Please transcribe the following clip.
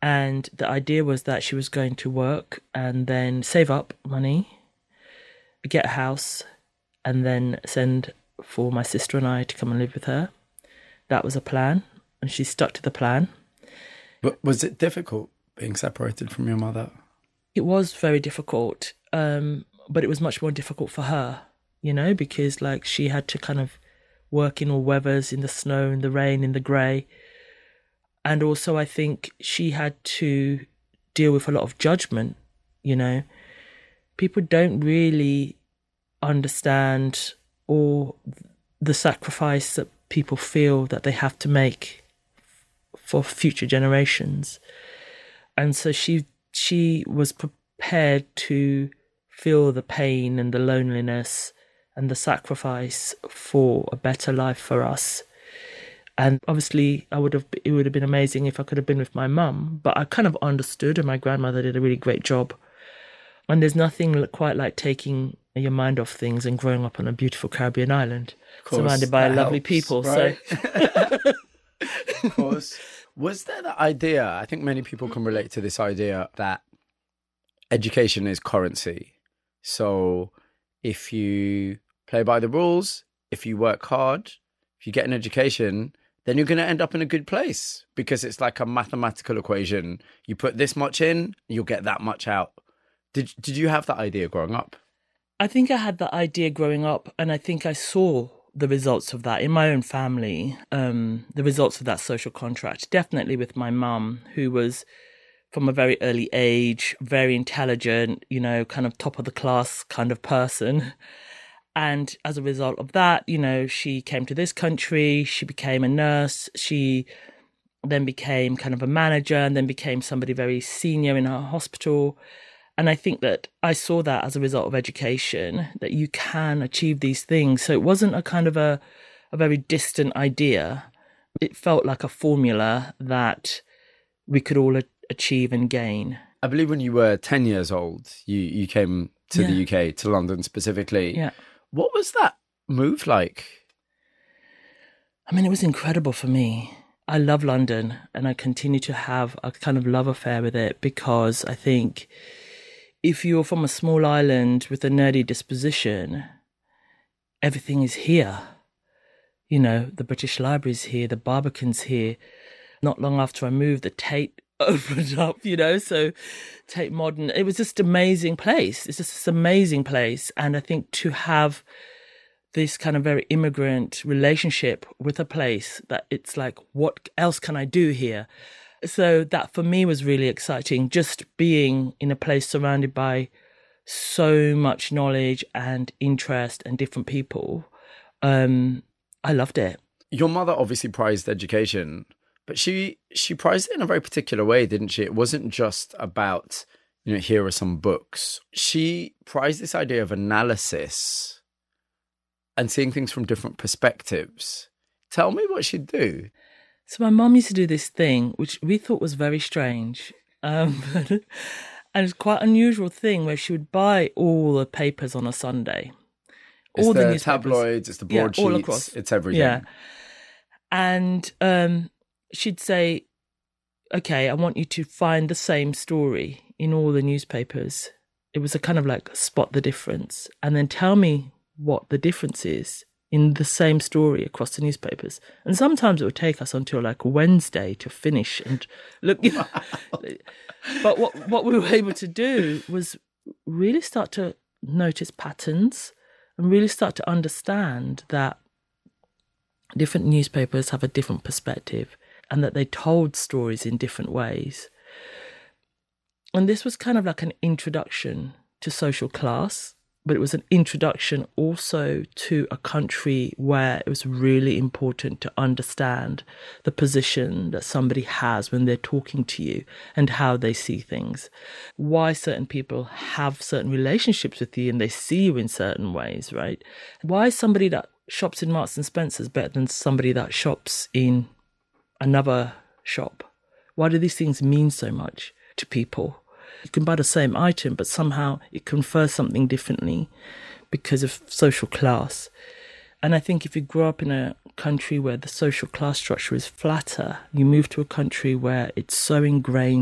And the idea was that she was going to work and then save up money, get a house, and then send for my sister and I to come and live with her. That was a plan, and she stuck to the plan. But was it difficult being separated from your mother? It was very difficult, but it was much more difficult for her, because like she had to kind of work in all weathers, in the snow, in the rain, in the grey. And also I think she had to deal with a lot of judgment, People don't really understand or the sacrifice that people feel that they have to make for future generations. And so she was prepared to feel the pain and the loneliness and the sacrifice for a better life for us. And obviously it would have been amazing if I could have been with my mum, but I kind of understood, and my grandmother did a really great job. And there's nothing quite like taking your mind off things and growing up on a beautiful Caribbean island, surrounded by lovely people. Right? So, of course. Was there the idea, I think many people can relate to this idea, that education is currency. So if you play by the rules, if you work hard, if you get an education, then you're going to end up in a good place, because it's like a mathematical equation. You put this much in, you'll get that much out. Did you have that idea growing up? I think I had that idea growing up, and I think I saw the results of that in my own family, the results of that social contract, definitely with my mum, who was from a very early age, very intelligent, kind of top of the class kind of person. And as a result of that, she came to this country, she became a nurse, she then became kind of a manager, and then became somebody very senior in her hospital. And I think that I saw that as a result of education, that you can achieve these things. So it wasn't a kind of a very distant idea. It felt like a formula that we could all achieve and gain. I believe when you were 10 years old, you came to the UK, to London specifically. Yeah. What was that move like? I mean, it was incredible for me. I love London, and I continue to have a kind of love affair with it, because I think if you're from a small island with a nerdy disposition, everything is here. The British Library's here, the Barbican's here. Not long after I moved, the Tate opened up, so Tate Modern. It was just an amazing place. It's just this amazing place. And I think to have this kind of very immigrant relationship with a place that it's like, what else can I do here? So that for me was really exciting, just being in a place surrounded by so much knowledge and interest and different people. I loved it. Your mother obviously prized education, but she prized it in a very particular way, didn't she? It wasn't just about, here are some books. She prized this idea of analysis and seeing things from different perspectives. Tell me what she'd do. So my mum used to do this thing, which we thought was very strange. And it's quite an unusual thing, where she would buy all the papers on a Sunday. It's all the tabloids, it's the broadsheets, all across. It's everything. Yeah. And she'd say, okay, I want you to find the same story in all the newspapers. It was a kind of like spot the difference, and then tell me what the difference is in the same story across the newspapers. And sometimes it would take us until like Wednesday to finish and look. Wow. But what we were able to do was really start to notice patterns and really start to understand that different newspapers have a different perspective and that they told stories in different ways. And this was kind of like an introduction to social class, but it was an introduction also to a country where it was really important to understand the position that somebody has when they're talking to you and how they see things, why certain people have certain relationships with you and they see you in certain ways, right? Why is somebody that shops in Marks and Spencer's better than somebody that shops in another shop? Why do these things mean so much to people? You can buy the same item, but somehow it confers something differently because of social class. And I think if you grow up in a country where the social class structure is flatter, you move to a country where it's so ingrained